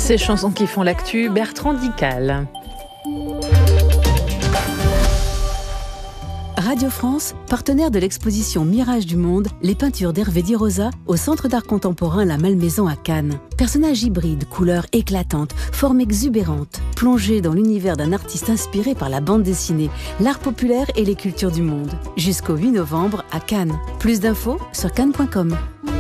Ces chansons qui font l'actu, Bertrand Dical. Radio France, partenaire de l'exposition Mirage du Monde, les peintures d'Hervé Di Rosa au Centre d'art contemporain La Malmaison à Cannes. Personnages hybrides, couleurs éclatantes, formes exubérantes, plongés dans l'univers d'un artiste inspiré par la bande dessinée, l'art populaire et les cultures du monde. Jusqu'au 8 novembre à Cannes. Plus d'infos sur cannes.com.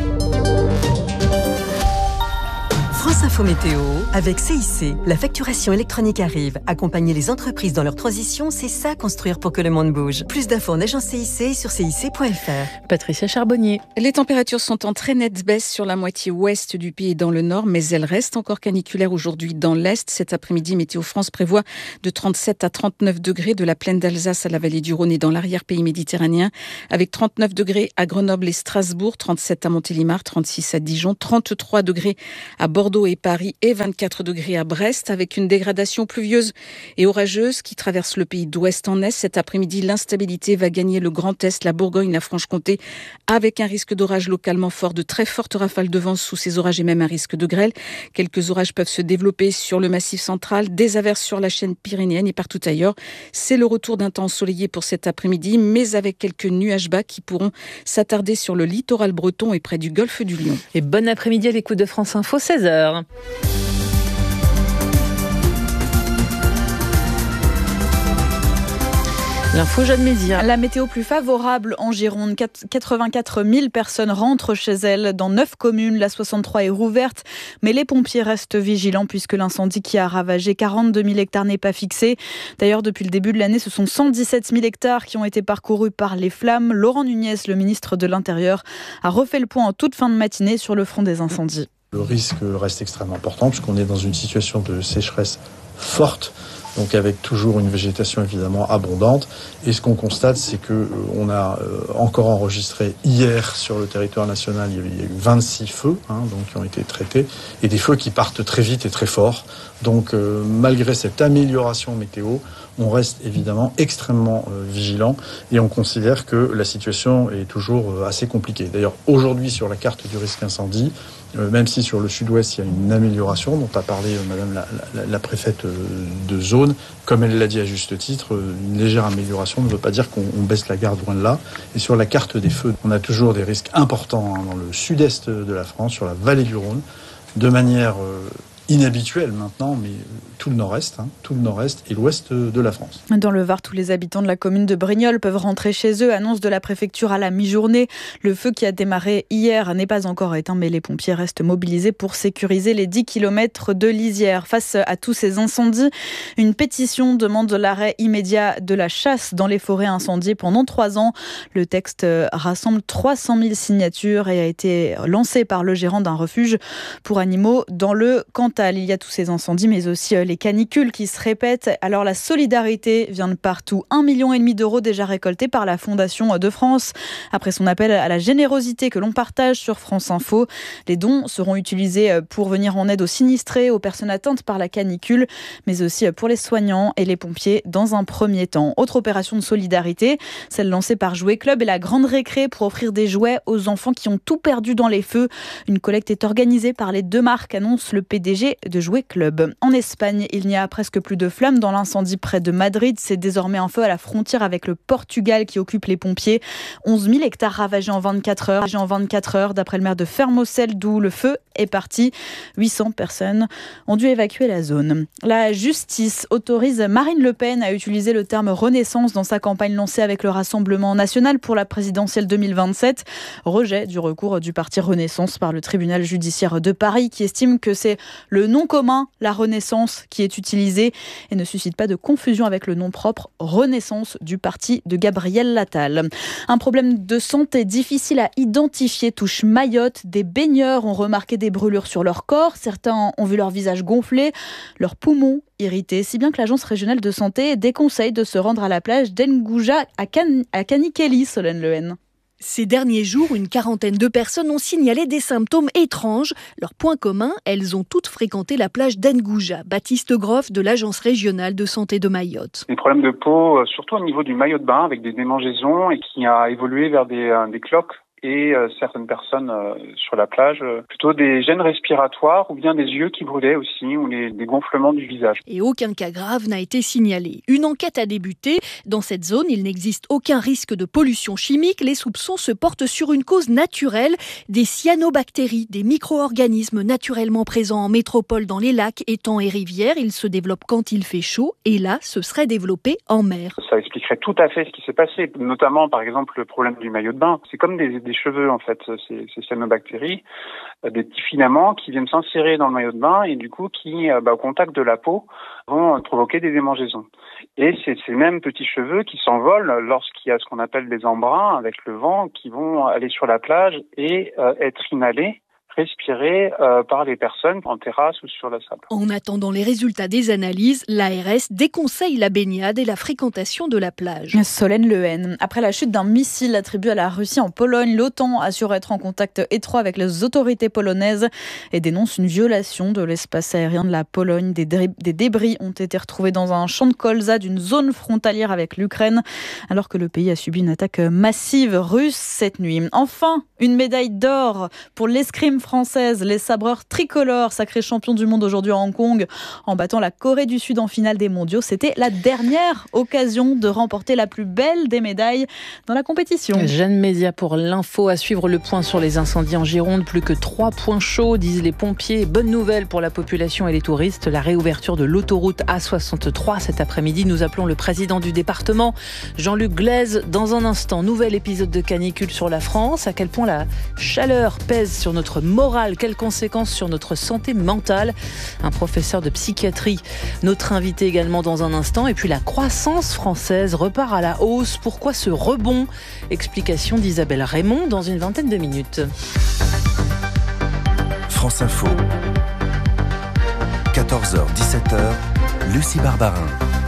France Info Météo avec CIC. La facturation électronique arrive. Accompagner les entreprises dans leur transition, c'est ça construire pour que le monde bouge. Plus d'infos en agence CIC sur cic.fr. Patricia Charbonnier. Les températures sont en très nette baisse sur la moitié ouest du pays et dans le nord, mais elles restent encore caniculaires aujourd'hui dans l'est. Cet après-midi, Météo France prévoit de 37 à 39 degrés de la plaine d'Alsace à la vallée du Rhône et dans l'arrière-pays méditerranéen, avec 39 degrés à Grenoble et Strasbourg, 37 à Montélimar, 36 à Dijon, 33 degrés à Bordeaux et Paris et 24 degrés à Brest, avec une dégradation pluvieuse et orageuse qui traverse le pays d'ouest en est. Cet après-midi, l'instabilité va gagner le Grand Est, la Bourgogne, la Franche-Comté, avec un risque d'orage localement fort, de très fortes rafales de vent sous ces orages et même un risque de grêle. Quelques orages peuvent se développer sur le Massif central, des averses sur la chaîne pyrénéenne et partout ailleurs. C'est le retour d'un temps ensoleillé pour cet après-midi, mais avec quelques nuages bas qui pourront s'attarder sur le littoral breton et près du golfe du Lion. Et bon après-midi à l'écoute de France Info, 16h. L'info Jeanne Mézia. La météo plus favorable en Gironde. 84 000 personnes rentrent chez elles dans 9 communes. La 63 est rouverte, mais les pompiers restent vigilants puisque l'incendie qui a ravagé 42 000 hectares n'est pas fixé. D'ailleurs, depuis le début de l'année, ce sont 117 000 hectares qui ont été parcourus par les flammes. Laurent Nunez, le ministre de l'Intérieur, a refait le point en toute fin de matinée sur le front des incendies. Le risque reste extrêmement important puisqu'on est dans une situation de sécheresse forte, donc avec toujours une végétation évidemment abondante. Et ce qu'on constate, c'est qu'on a encore enregistré hier sur le territoire national, il y a eu 26 feux donc qui ont été traités, et des feux qui partent très vite et très fort. Donc malgré cette amélioration météo, on reste évidemment extrêmement vigilant et on considère que la situation est toujours assez compliquée. D'ailleurs, aujourd'hui sur la carte du risque incendie, même si sur le sud-ouest il y a une amélioration dont a parlé Madame la préfète de zone, comme elle l'a dit à juste titre, une légère amélioration ne veut pas dire qu'on baisse la garde, loin de là. Et sur la carte des feux, on a toujours des risques importants dans le sud-est de la France, sur la vallée du Rhône, de manière inhabituelle maintenant, mais tout le nord-est et l'ouest de la France. Dans le Var, tous les habitants de la commune de Brignoles peuvent rentrer chez eux. Annonce de la préfecture à la mi-journée. Le feu qui a démarré hier n'est pas encore éteint, mais les pompiers restent mobilisés pour sécuriser les 10 km de lisière. Face à tous ces incendies, une pétition demande l'arrêt immédiat de la chasse dans les forêts incendiées pendant 3 ans. Le texte rassemble 300 000 signatures et a été lancé par le gérant d'un refuge pour animaux dans le Cantal. Il y a tous ces incendies, mais aussi les canicules qui se répètent. Alors la solidarité vient de partout. 1,5 million d'euros déjà récoltés par la Fondation de France. Après son appel à la générosité que l'on partage sur France Info, les dons seront utilisés pour venir en aide aux sinistrés, aux personnes atteintes par la canicule, mais aussi pour les soignants et les pompiers dans un premier temps. Autre opération de solidarité, celle lancée par Jouet Club et la Grande Récré pour offrir des jouets aux enfants qui ont tout perdu dans les feux. Une collecte est organisée par les 2 marques, annonce le PDG de Jouet Club. En Espagne, il n'y a presque plus de flammes dans l'incendie près de Madrid. C'est désormais un feu à la frontière avec le Portugal qui occupe les pompiers. 11 000 hectares ravagés en 24 heures, d'après le maire de Fermoselle, d'où le feu est parti. 800 personnes ont dû évacuer la zone. La justice autorise Marine Le Pen à utiliser le terme renaissance dans sa campagne lancée avec le Rassemblement national pour la présidentielle 2027. Rejet du recours du parti Renaissance par le tribunal judiciaire de Paris qui estime que c'est le nom commun, la Renaissance, qui est utilisé et ne suscite pas de confusion avec le nom propre Renaissance du parti de Gabriel Attal. Un problème de santé difficile à identifier touche Mayotte. Des baigneurs ont remarqué des brûlures sur leur corps. Certains ont vu leur visage gonfler, leurs poumons irrités, si bien que l'Agence régionale de santé déconseille de se rendre à la plage d'Engouja à Kanikeli, Solène Lehen. Ces derniers jours, une quarantaine de personnes ont signalé des symptômes étranges. Leur point commun, elles ont toutes fréquenté la plage d'Engouja. Baptiste Groff de l'Agence régionale de santé de Mayotte. Un problème de peau, surtout au niveau du maillot de bain avec des démangeaisons et qui a évolué vers des cloques. et certaines personnes sur la plage, plutôt des gènes respiratoires ou bien des yeux qui brûlaient aussi ou des gonflements du visage. Et aucun cas grave n'a été signalé. Une enquête a débuté. Dans cette zone, il n'existe aucun risque de pollution chimique. Les soupçons se portent sur une cause naturelle, des cyanobactéries, des micro-organismes naturellement présents en métropole dans les lacs, étangs et rivières. Ils se développent quand il fait chaud et là, se seraient développés en mer. Ça expliquerait tout à fait ce qui s'est passé, notamment par exemple le problème du maillot de bain. C'est comme des cheveux en fait, ces cyanobactéries, des petits filaments qui viennent s'insérer dans le maillot de bain et du coup qui, au contact de la peau, vont provoquer des démangeaisons. Et c'est ces mêmes petits cheveux qui s'envolent lorsqu'il y a ce qu'on appelle des embruns avec le vent, qui vont aller sur la plage et être inhalés, respirés par les personnes en terrasse ou sur la sable. En attendant les résultats des analyses, l'ARS déconseille la baignade et la fréquentation de la plage. Solène Lehen. Après la chute d'un missile attribué à la Russie en Pologne, l'OTAN assure être en contact étroit avec les autorités polonaises et dénonce une violation de l'espace aérien de la Pologne. Des débris ont été retrouvés dans un champ de colza d'une zone frontalière avec l'Ukraine, alors que le pays a subi une attaque massive russe cette nuit. Enfin, une médaille d'or pour l'escrime française. Les sabreurs tricolores, sacrés champions du monde aujourd'hui à Hong Kong, en battant la Corée du Sud en finale des mondiaux. C'était la dernière occasion de remporter la plus belle des médailles dans la compétition. Jeanne Mézia pour l'info. À suivre le point sur les incendies en Gironde. Plus que 3 points chauds, disent les pompiers. Bonne nouvelle pour la population et les touristes. La réouverture de l'autoroute A63 cet après-midi. Nous appelons le président du département, Jean-Luc Glaise. Dans un instant, nouvel épisode de canicule sur la France. À quel point la chaleur pèse sur notre morale, quelles conséquences sur notre santé mentale. Un professeur de psychiatrie, notre invité également dans un instant. Et puis la croissance française repart à la hausse. Pourquoi ce rebond? Explication d'Isabelle Raymond dans une vingtaine de minutes. France Info, 14h-17h, Lucie Barbarin.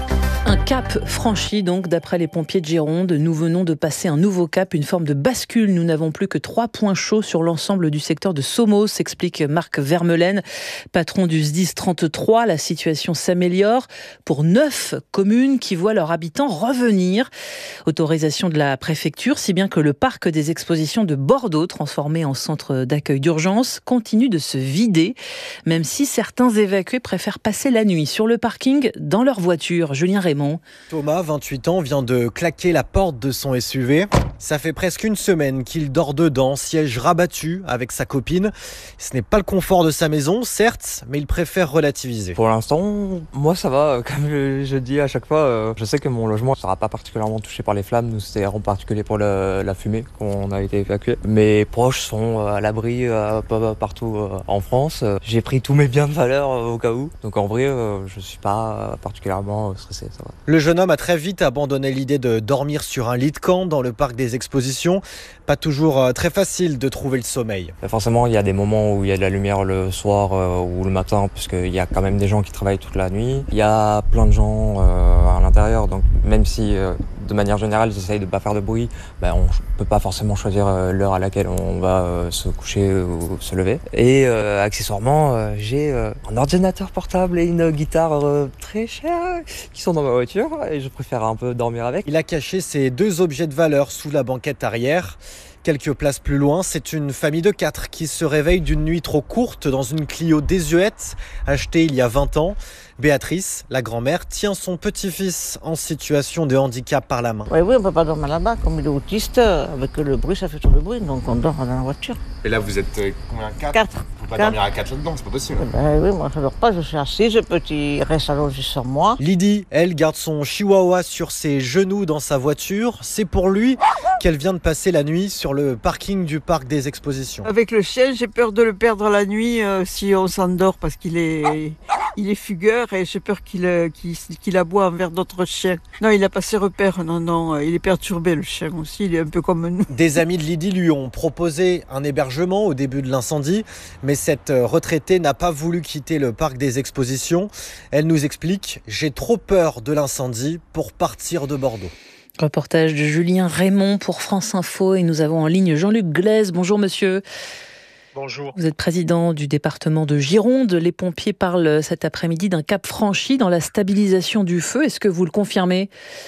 Un cap franchi donc d'après les pompiers de Gironde. Nous venons de passer un nouveau cap, une forme de bascule. Nous n'avons plus que 3 points chauds sur l'ensemble du secteur de Somos, explique Marc Vermeulen, patron du SDIS 33. La situation s'améliore pour 9 communes qui voient leurs habitants revenir. Autorisation de la préfecture, si bien que le parc des expositions de Bordeaux, transformé en centre d'accueil d'urgence, continue de se vider, même si certains évacués préfèrent passer la nuit sur le parking dans leur voiture. Julien Raymond. Thomas, 28 ans, vient de claquer la porte de son SUV. Ça fait presque une semaine qu'il dort dedans, siège rabattu avec sa copine. Ce n'est pas le confort de sa maison, certes, mais il préfère relativiser. Pour l'instant, moi ça va. Comme je dis à chaque fois, je sais que mon logement ne sera pas particulièrement touché par les flammes. Nous, c'était en particulier pour la fumée qu'on a été évacué. Mes proches sont à l'abri partout en France. J'ai pris tous mes biens de valeur au cas où. Donc en vrai, je ne suis pas particulièrement stressé. Ça va. Le jeune homme a très vite abandonné l'idée de dormir sur un lit de camp dans le parc des expositions. Pas toujours très facile de trouver le sommeil. Forcément, il y a des moments où il y a de la lumière le soir ou le matin, puisqu'il y a quand même des gens qui travaillent toute la nuit. Il y a plein de gens à l'intérieur, donc même si de manière générale, j'essaye de ne pas faire de bruit, on ne peut pas forcément choisir l'heure à laquelle on va se coucher ou se lever. Et accessoirement, j'ai un ordinateur portable et une guitare très chère qui sont dans ma voiture et je préfère un peu dormir avec. Il a caché ses 2 objets de valeur sous la banquette arrière. Quelques places plus loin, c'est une famille de 4 qui se réveille d'une nuit trop courte dans une Clio désuète achetée il y a 20 ans. Béatrice, la grand-mère, tient son petit-fils en situation de handicap par la main. Oui, on ne peut pas dormir là-bas. Comme il est autiste, avec le bruit, ça fait tout le bruit. Donc on dort dans la voiture. Et là, vous êtes combien? 4? 4. Vous ne pouvez pas dormir à 4 là-dedans, c'est pas possible. Oui, moi je ne dors pas, je suis assise. Le petit reste allongé sur moi. Lydie, elle, garde son chihuahua sur ses genoux dans sa voiture. C'est pour lui qu'elle vient de passer la nuit sur le parking du parc des expositions. Avec le chien, j'ai peur de le perdre la nuit si on s'endort parce qu'il est fugueur et j'ai peur qu'il aboie envers d'autres chiens. Non, il n'a pas ses repères, non, il est perturbé le chien aussi, il est un peu comme nous. Des amis de Lydie lui ont proposé un hébergement au début de l'incendie, mais cette retraitée n'a pas voulu quitter le parc des expositions. Elle nous explique « J'ai trop peur de l'incendie pour partir de Bordeaux ». Reportage de Julien Raymond pour France Info et nous avons en ligne Jean-Luc Glaise. Bonjour monsieur. Bonjour. Vous êtes président du département de Gironde. Les pompiers parlent cet après-midi d'un cap franchi dans la stabilisation du feu. Est-ce que vous le confirmez ?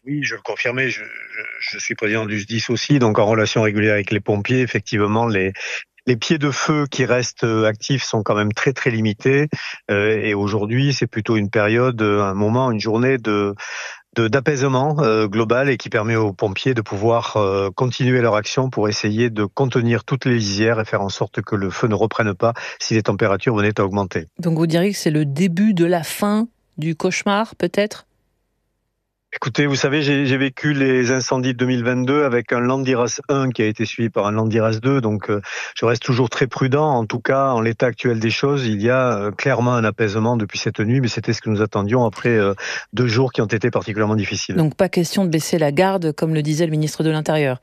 Oui, je le confirmais, je suis président du SDIS aussi, donc en relation régulière avec les pompiers, effectivement, les pieds de feu qui restent actifs sont quand même très très limités. Et aujourd'hui, c'est plutôt une période, un moment, une journée d'apaisement global et qui permet aux pompiers de pouvoir continuer leur action pour essayer de contenir toutes les lisières et faire en sorte que le feu ne reprenne pas si les températures venaient à augmenter. Donc vous diriez que c'est le début de la fin du cauchemar, peut-être ? Écoutez, vous savez, j'ai vécu les incendies de 2022 avec un Landiras 1 qui a été suivi par un Landiras 2, donc je reste toujours très prudent. En tout cas, en l'état actuel des choses, il y a clairement un apaisement depuis cette nuit, mais c'était ce que nous attendions après 2 jours qui ont été particulièrement difficiles. Donc pas question de baisser la garde, comme le disait le ministre de l'Intérieur.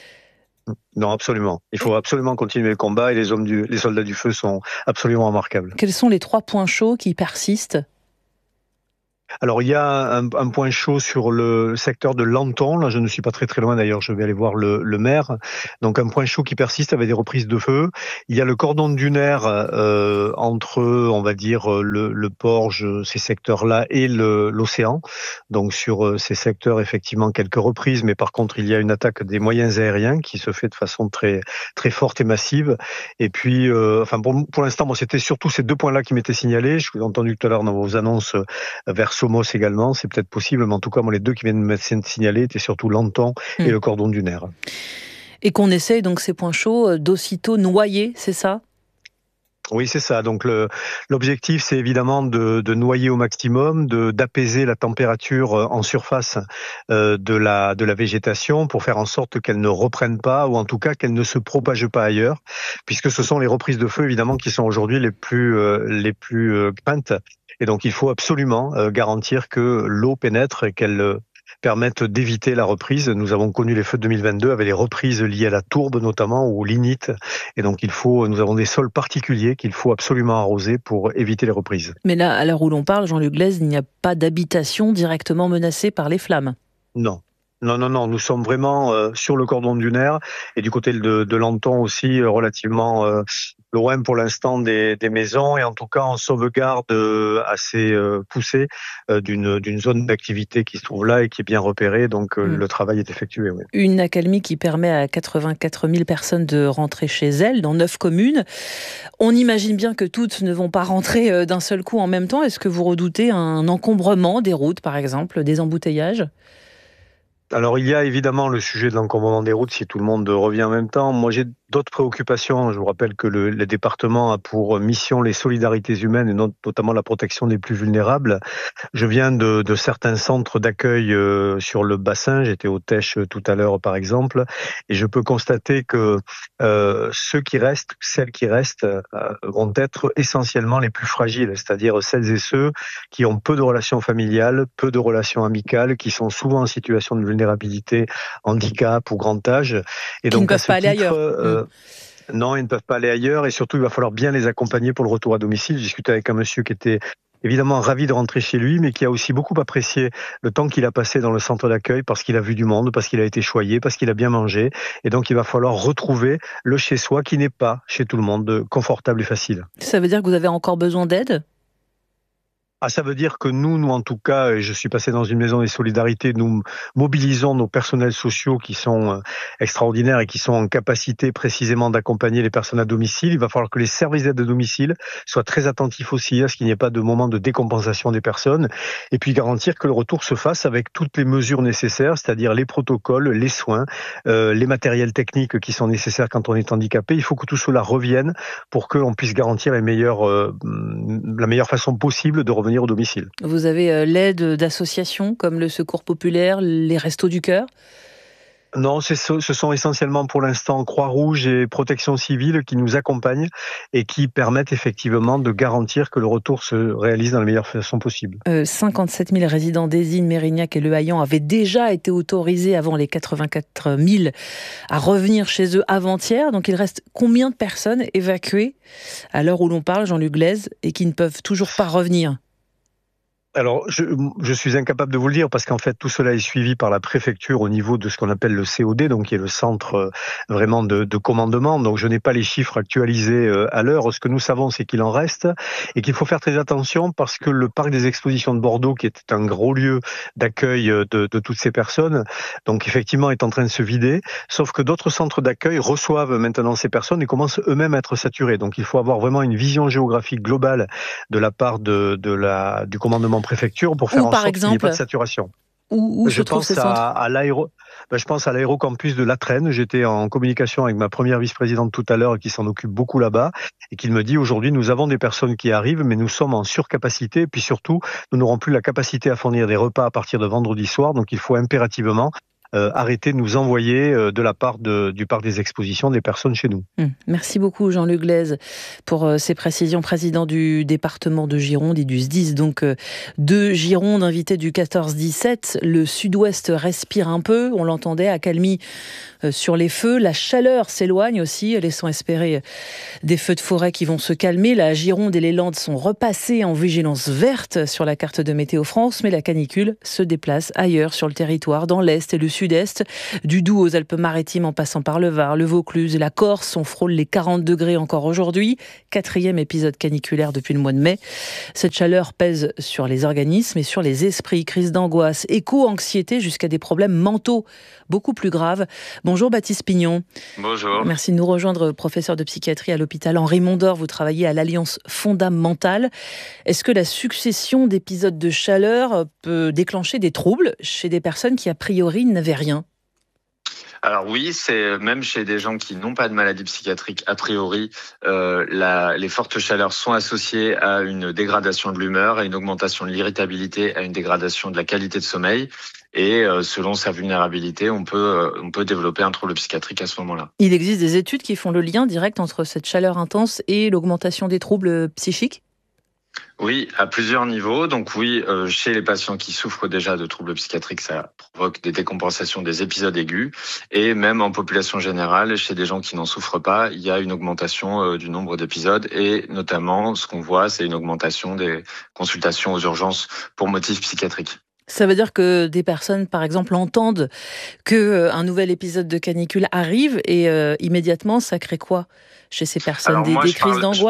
Non, absolument. Il faut absolument continuer le combat et les soldats du feu sont absolument remarquables. Quels sont les 3 points chauds qui persistent ? Alors, il y a un point chaud sur le secteur de Lanton. Là, je ne suis pas très très loin d'ailleurs, je vais aller voir le maire. Donc, un point chaud qui persiste avec des reprises de feu. Il y a le cordon dunaire entre, on va dire, le Porge, ces secteurs-là, et l'océan. Donc, sur ces secteurs, effectivement, quelques reprises. Mais par contre, il y a une attaque des moyens aériens qui se fait de façon très très forte et massive. Et puis, pour l'instant, moi, c'était surtout ces 2 points-là qui m'étaient signalés. Je vous ai entendu tout à l'heure dans vos annonces vers Somos également, c'est peut-être possible, mais en tout cas, moi, les 2 qui viennent de m'être signalés étaient surtout Lanton et le cordon dunaire. Et qu'on essaye donc ces points chauds d'aussitôt noyer, c'est ça ? Oui, c'est ça. Donc l'objectif, c'est évidemment de noyer au maximum, d'apaiser la température en surface de la végétation pour faire en sorte qu'elle ne reprenne pas, ou en tout cas qu'elle ne se propage pas ailleurs, puisque ce sont les reprises de feu évidemment qui sont aujourd'hui les plus craintes. Et donc, il faut absolument garantir que l'eau pénètre et qu'elle permette d'éviter la reprise. Nous avons connu les feux de 2022 avec les reprises liées à la tourbe notamment ou au lignite. Et donc, nous avons des sols particuliers qu'il faut absolument arroser pour éviter les reprises. Mais là, à l'heure où l'on parle, Jean-Luc Glaise, il n'y a pas d'habitation directement menacée par les flammes. Non. Non, nous sommes vraiment sur le cordon dunaire et du côté de Lanton aussi relativement loin pour l'instant des maisons et en tout cas en sauvegarde assez poussée d'une zone d'activité qui se trouve là et qui est bien repérée, donc le travail est effectué. Oui. Une accalmie qui permet à 84 000 personnes de rentrer chez elles dans 9 communes. On imagine bien que toutes ne vont pas rentrer d'un seul coup en même temps. Est-ce que vous redoutez un encombrement des routes, par exemple, des embouteillages ? Alors, il y a évidemment le sujet de l'encombrement des routes si tout le monde revient en même temps. Moi, j'ai d'autres préoccupations. Je vous rappelle que le département a pour mission les solidarités humaines et notamment la protection des plus vulnérables. Je viens de certains centres d'accueil sur le bassin. J'étais au Tèche tout à l'heure, par exemple, et je peux constater que celles qui restent, vont être essentiellement les plus fragiles, c'est-à-dire celles et ceux qui ont peu de relations familiales, peu de relations amicales, qui sont souvent en situation de vulnérabilité, handicap ou grand âge. Et qui donc, ne peuvent pas aller ailleurs. Non, ils ne peuvent pas aller ailleurs et surtout, il va falloir bien les accompagner pour le retour à domicile. J'ai discuté avec un monsieur qui était évidemment ravi de rentrer chez lui, mais qui a aussi beaucoup apprécié le temps qu'il a passé dans le centre d'accueil parce qu'il a vu du monde, parce qu'il a été choyé, parce qu'il a bien mangé. Et donc, il va falloir retrouver le chez-soi qui n'est pas, chez tout le monde, confortable et facile. Ça veut dire que vous avez encore besoin d'aide ? Ça veut dire que nous en tout cas, je suis passé dans une maison des solidarités, nous mobilisons nos personnels sociaux qui sont extraordinaires et qui sont en capacité précisément d'accompagner les personnes à domicile. Il va falloir que les services d'aide à domicile soient très attentifs aussi à ce qu'il n'y ait pas de moment de décompensation des personnes et puis garantir que le retour se fasse avec toutes les mesures nécessaires, c'est-à-dire les protocoles, les soins, les matériels techniques qui sont nécessaires quand on est handicapé. Il faut que tout cela revienne pour que l'on puisse garantir la meilleure façon possible de revenir au domicile. Vous avez l'aide d'associations comme le Secours Populaire, les Restos du Cœur ? Non, ce sont essentiellement pour l'instant Croix-Rouge et Protection Civile qui nous accompagnent et qui permettent effectivement de garantir que le retour se réalise dans la meilleure façon possible. 57 000 résidents d'Ésine, Mérignac et Le Haillan avaient déjà été autorisés avant les 84 000 à revenir chez eux avant-hier. Donc il reste combien de personnes évacuées à l'heure où l'on parle, Jean-Luc Glaise, et qui ne peuvent toujours pas revenir ? Alors, je suis incapable de vous le dire parce qu'en fait, tout cela est suivi par la préfecture au niveau de ce qu'on appelle le COD, donc qui est le centre vraiment de commandement. Donc, je n'ai pas les chiffres actualisés à l'heure. Ce que nous savons, c'est qu'il en reste et qu'il faut faire très attention parce que le parc des expositions de Bordeaux, qui était un gros lieu d'accueil de toutes ces personnes, donc effectivement est en train de se vider. Sauf que d'autres centres d'accueil reçoivent maintenant ces personnes et commencent eux-mêmes à être saturés. Donc, il faut avoir vraiment une vision géographique globale de la part du commandement préfecture pour faire en sorte qu'il n'y ait pas de saturation. Où se trouvent ces centres ? Je pense à l'aérocampus de La Trenne. J'étais en communication avec ma première vice-présidente tout à l'heure qui s'en occupe beaucoup là-bas et qui me dit aujourd'hui nous avons des personnes qui arrivent mais nous sommes en surcapacité et puis surtout nous n'aurons plus la capacité à fournir des repas à partir de vendredi soir, donc il faut impérativement arrêter de nous envoyer de la part du parc des expositions des personnes chez nous. Merci beaucoup Jean-Luc Glaise pour ces précisions. Président du département de Gironde et du SDIS, donc de Gironde, invité du 14-17. Le sud-ouest respire un peu, on l'entendait, accalmie sur les feux. La chaleur s'éloigne aussi, laissant espérer des feux de forêt qui vont se calmer. La Gironde et les Landes sont repassées en vigilance verte sur la carte de Météo France, mais la canicule se déplace ailleurs sur le territoire, dans l'Est et le Sud-Est, du Doubs aux Alpes-Maritimes en passant par le Var, le Vaucluse et la Corse. On frôle les 40 degrés encore aujourd'hui. 4e épisode caniculaire depuis le mois de mai. Cette chaleur pèse sur les organismes et sur les esprits. Crise d'angoisse, éco-anxiété jusqu'à des problèmes mentaux beaucoup plus graves. Bonjour Baptiste Pignon. Bonjour. Merci de nous rejoindre, professeur de psychiatrie à l'hôpital Henri Mondor. Vous travaillez à l'Alliance Fondamentale. Est-ce que la succession d'épisodes de chaleur peut déclencher des troubles chez des personnes qui a priori n'avaient rien ? Alors oui, c'est même chez des gens qui n'ont pas de maladie psychiatrique, a priori, les fortes chaleurs sont associées à une dégradation de l'humeur, à une augmentation de l'irritabilité, à une dégradation de la qualité de sommeil. Et selon sa vulnérabilité, on peut développer un trouble psychiatrique à ce moment-là. Il existe des études qui font le lien direct entre cette chaleur intense et l'augmentation des troubles psychiques ? Oui, à plusieurs niveaux. Donc oui, chez les patients qui souffrent déjà de troubles psychiatriques, ça provoque des décompensations des épisodes aigus. Et même en population générale, chez des gens qui n'en souffrent pas, il y a une augmentation du nombre d'épisodes. Et notamment, ce qu'on voit, c'est une augmentation des consultations aux urgences pour motifs psychiatriques. Ça veut dire que des personnes, par exemple, entendent qu'un nouvel épisode de canicule arrive et immédiatement, ça crée quoi chez ces personnes ? Des crises d'angoisse ?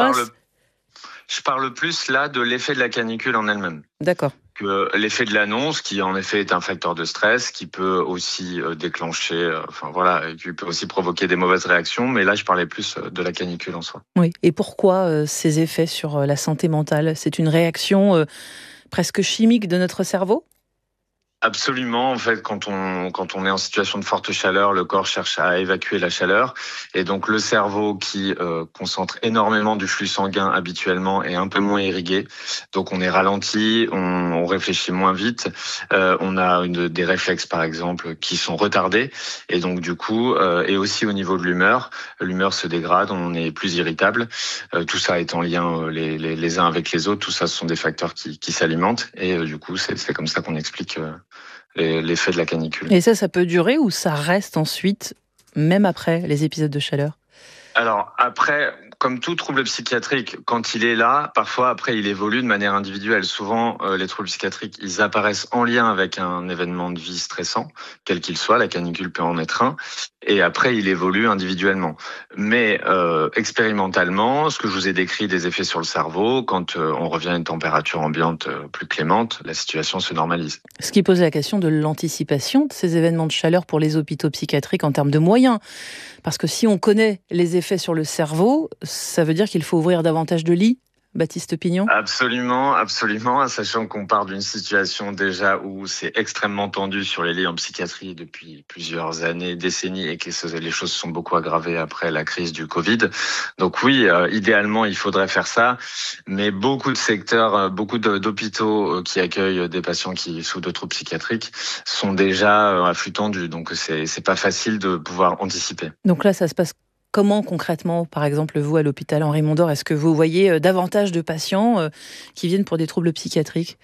Je parle plus là de l'effet de la canicule en elle-même. D'accord. Que l'effet de l'annonce, qui en effet est un facteur de stress, qui peut aussi déclencher, qui peut aussi provoquer des mauvaises réactions. Mais là, je parlais plus de la canicule en soi. Oui. Et pourquoi ces effets sur la santé mentale ? C'est une réaction presque chimique de notre cerveau ? Absolument. En fait, quand on est en situation de forte chaleur, le corps cherche à évacuer la chaleur. Et donc, le cerveau qui concentre énormément du flux sanguin habituellement est un peu moins irrigué. Donc, on est ralenti, on réfléchit moins vite. On a des réflexes, par exemple, qui sont retardés. Et donc, du coup, et aussi au niveau de l'humeur se dégrade, on est plus irritable. Tout ça est en lien les uns avec les autres. Tout ça, ce sont des facteurs qui s'alimentent. Et du coup, c'est comme ça qu'on explique l'effet de la canicule. Et ça peut durer ou ça reste ensuite, même après les épisodes de chaleur ? Alors après, comme tout trouble psychiatrique, quand il est là, parfois après il évolue de manière individuelle. Souvent, les troubles psychiatriques, ils apparaissent en lien avec un événement de vie stressant, quel qu'il soit, la canicule peut en être un, et après il évolue individuellement. Mais expérimentalement, ce que je vous ai décrit des effets sur le cerveau, quand on revient à une température ambiante plus clémente, la situation se normalise. Ce qui pose la question de l'anticipation de ces événements de chaleur pour les hôpitaux psychiatriques en termes de moyens. Parce que si on connaît les effets sur le cerveau, ça veut dire qu'il faut ouvrir davantage de lits, Baptiste Pignon ? Absolument, sachant qu'on part d'une situation déjà où c'est extrêmement tendu sur les lits en psychiatrie depuis plusieurs années, décennies, et que les choses sont beaucoup aggravées après la crise du Covid. Donc oui, idéalement, il faudrait faire ça, mais beaucoup de secteurs, beaucoup d'hôpitaux qui accueillent des patients qui souffrent de troubles psychiatriques sont déjà à flux tendu, donc c'est pas facile de pouvoir anticiper. Donc là, ça se passe comment concrètement, par exemple, vous à l'hôpital Henri Mondor, est-ce que vous voyez davantage de patients qui viennent pour des troubles psychiatriques ?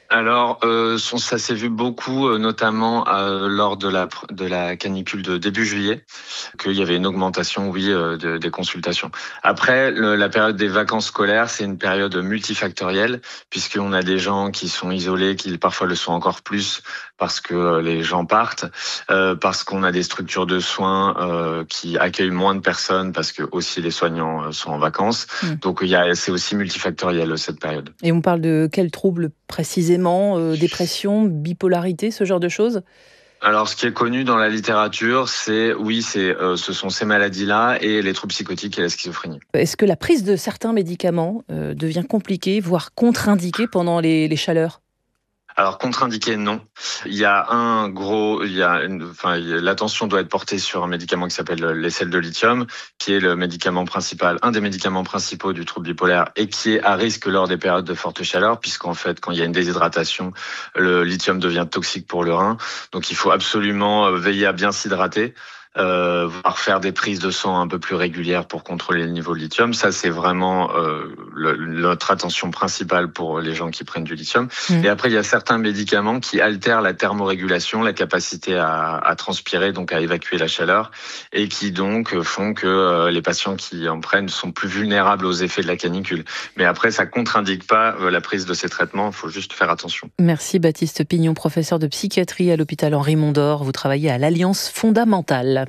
Alors, ça s'est vu beaucoup, notamment lors de la canicule de début juillet, qu'il y avait une augmentation, des consultations. Après, la période des vacances scolaires, c'est une période multifactorielle, puisqu'on a des gens qui sont isolés, qui parfois le sont encore plus parce que les gens partent, parce qu'on a des structures de soins qui accueillent moins de personnes, parce que aussi les soignants sont en vacances. Donc, c'est aussi multifactoriel cette période. Et on parle de quels troubles précisément? Dépression, bipolarité, ce genre de choses? Alors, ce qui est connu dans la littérature, ce sont ces maladies-là et les troubles psychotiques et la schizophrénie. Est-ce que la prise de certains médicaments devient compliquée, voire contre-indiquée pendant les chaleurs? Alors, contre-indiqué, non. L'attention doit être portée sur un médicament qui s'appelle les sels de lithium, qui est un des médicaments principaux du trouble bipolaire et qui est à risque lors des périodes de forte chaleur, puisqu'en fait, quand il y a une déshydratation, le lithium devient toxique pour le rein. Donc, il faut absolument veiller à bien s'hydrater. Voire faire des prises de sang un peu plus régulières pour contrôler le niveau de lithium. Ça, c'est vraiment notre attention principale pour les gens qui prennent du lithium. Et après, il y a certains médicaments qui altèrent la thermorégulation, la capacité à transpirer, donc à évacuer la chaleur, et qui donc font que les patients qui en prennent sont plus vulnérables aux effets de la canicule. Mais après, ça contre-indique pas la prise de ces traitements, il faut juste faire attention. Merci Baptiste Pignon, professeur de psychiatrie à l'hôpital Henri Mondor. Vous travaillez à l'Alliance fondamentale.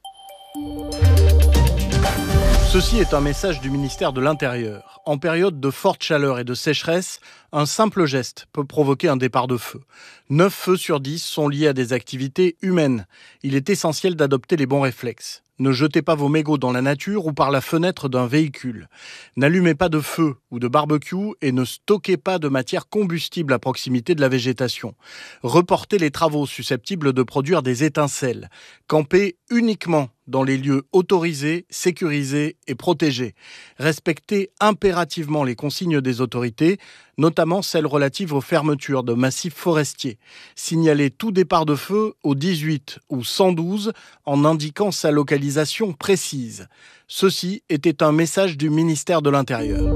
Ceci est un message du ministère de l'Intérieur. En période de forte chaleur et de sécheresse, un simple geste peut provoquer un départ de feu. 9 feux sur 10 sont liés à des activités humaines. Il est essentiel d'adopter les bons réflexes. Ne jetez pas vos mégots dans la nature ou par la fenêtre d'un véhicule. N'allumez pas de feu ou de barbecue et ne stockez pas de matière combustible à proximité de la végétation. Reportez les travaux susceptibles de produire des étincelles. Campez uniquement dans les lieux autorisés, sécurisés et protégés. Respectez impérativement les consignes des autorités, notamment celles relatives aux fermetures de massifs forestiers. Signalez tout départ de feu au 18 ou 112 en indiquant sa localisation précise. Ceci était un message du ministère de l'Intérieur.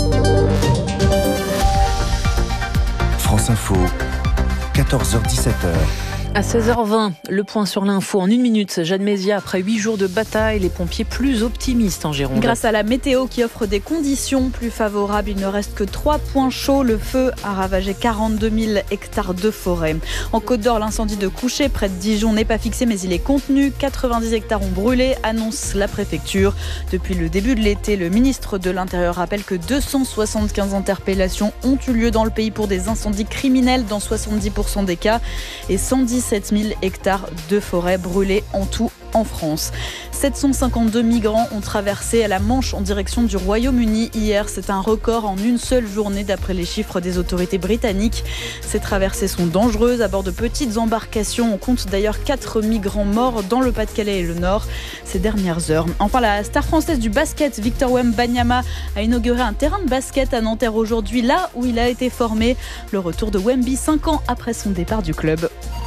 France Info, 14h-17h. À 16h20, le point sur l'info en 1 minute. Jeanne Mézia, après 8 jours de bataille, les pompiers plus optimistes en Gironde. Grâce à la météo qui offre des conditions plus favorables, il ne reste que 3 points chauds. Le feu a ravagé 42 000 hectares de forêt. En Côte d'Or, l'incendie de Couchet, près de Dijon, n'est pas fixé, mais il est contenu. 90 hectares ont brûlé, annonce la préfecture. Depuis le début de l'été, le ministre de l'Intérieur rappelle que 275 interpellations ont eu lieu dans le pays pour des incendies criminels dans 70% des cas et 117 000 hectares de forêt brûlés en tout en France. 752 migrants ont traversé la Manche en direction du Royaume-Uni hier. C'est un record en une seule journée d'après les chiffres des autorités britanniques. Ces traversées sont dangereuses à bord de petites embarcations. On compte d'ailleurs 4 migrants morts dans le Pas-de-Calais et le Nord ces dernières heures. Enfin, la star française du basket, Victor Wembanyama, a inauguré un terrain de basket à Nanterre aujourd'hui, là où il a été formé. Le retour de Wemby 5 ans après son départ du club.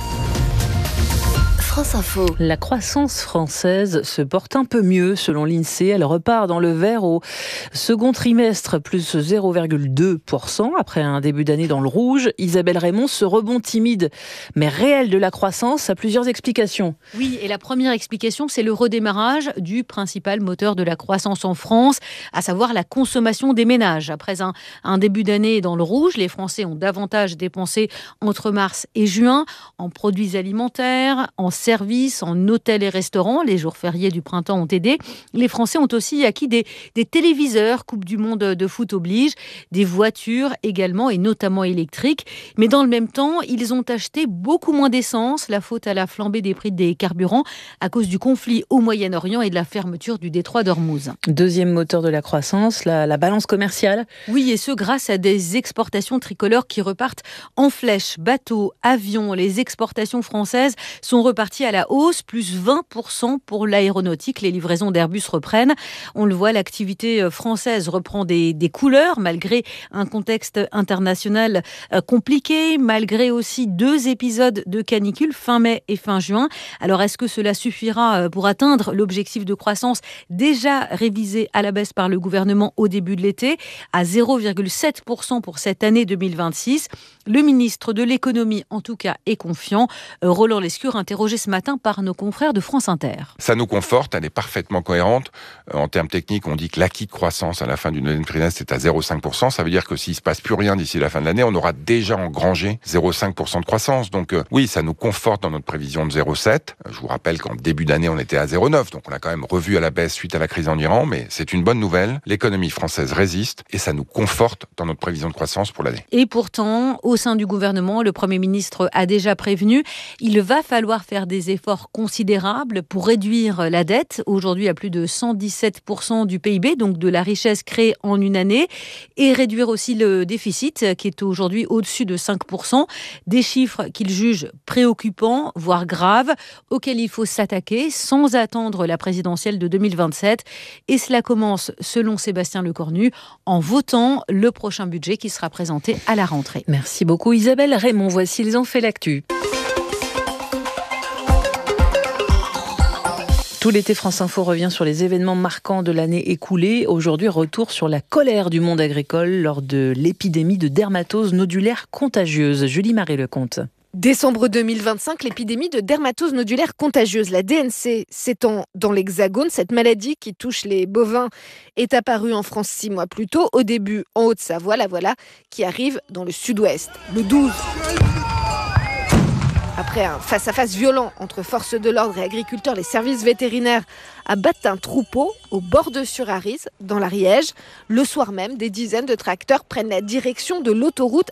France Info. La croissance française se porte un peu mieux selon l'INSEE. Elle repart dans le vert au second trimestre, plus 0,2% après un début d'année dans le rouge. Isabelle Raymond, ce rebond timide mais réel de la croissance a plusieurs explications. Oui, et la première explication, c'est le redémarrage du principal moteur de la croissance en France, à savoir la consommation des ménages. Après un début d'année dans le rouge, les Français ont davantage dépensé entre mars et juin en produits alimentaires, en services, en hôtels et restaurants. Les jours fériés du printemps ont aidé. Les Français ont aussi acquis des téléviseurs, Coupe du Monde de foot oblige, des voitures également et notamment électriques. Mais dans le même temps, ils ont acheté beaucoup moins d'essence, la faute à la flambée des prix des carburants à cause du conflit au Moyen-Orient et de la fermeture du détroit d'Ormuz. Deuxième moteur de la croissance, la balance commerciale. Oui, et ce grâce à des exportations tricolores qui repartent en flèche. Bateaux, avions, les exportations françaises sont reparties reparti à la hausse, plus 20% pour l'aéronautique. Les livraisons d'Airbus reprennent. On le voit, l'activité française reprend des couleurs malgré un contexte international compliqué, malgré aussi 2 épisodes de canicule fin mai et fin juin. Alors est-ce que cela suffira pour atteindre l'objectif de croissance déjà révisé à la baisse par le gouvernement au début de l'été à 0,7% pour cette année 2026? Le ministre de l'économie, en tout cas, est confiant. Roland Lescure, interrogé ce matin par nos confrères de France Inter. Ça nous conforte, elle est parfaitement cohérente. En termes techniques, on dit que l'acquis de croissance à la fin du deuxième trimestre est à 0,5%. Ça veut dire que s'il ne se passe plus rien d'ici la fin de l'année, on aura déjà engrangé 0,5% de croissance. Donc oui, ça nous conforte dans notre prévision de 0,7. Je vous rappelle qu'en début d'année, on était à 0,9. Donc on a quand même revu à la baisse suite à la crise en Iran. Mais c'est une bonne nouvelle. L'économie française résiste et ça nous conforte dans notre prévision de croissance pour l'année. Et pourtant, au sein du gouvernement, le Premier ministre a déjà prévenu, il va falloir faire des efforts considérables pour réduire la dette, aujourd'hui à plus de 117% du PIB, donc de la richesse créée en une année, et réduire aussi le déficit qui est aujourd'hui au-dessus de 5%, des chiffres qu'il juge préoccupants, voire graves, auxquels il faut s'attaquer sans attendre la présidentielle de 2027. Et cela commence, selon Sébastien Lecornu, en votant le prochain budget qui sera présenté à la rentrée. Merci beaucoup Isabelle. Raymond, voici Ils ont fait l'actu. Tout l'été, France Info revient sur les événements marquants de l'année écoulée. Aujourd'hui, retour sur la colère du monde agricole lors de l'épidémie de dermatose nodulaire contagieuse. Julie-Marie Lecomte. Décembre 2025, l'épidémie de dermatose nodulaire contagieuse, la DNC, s'étend dans l'Hexagone. Cette maladie qui touche les bovins est apparue en France 6 mois plus tôt. Au début, en Haute-Savoie, la voilà qui arrive dans le sud-ouest, le 12. Après un face-à-face violent entre forces de l'ordre et agriculteurs, les services vétérinaires abattent un troupeau au bord de Sur-Arize, dans l'Ariège. Le soir même, des dizaines de tracteurs prennent la direction de l'autoroute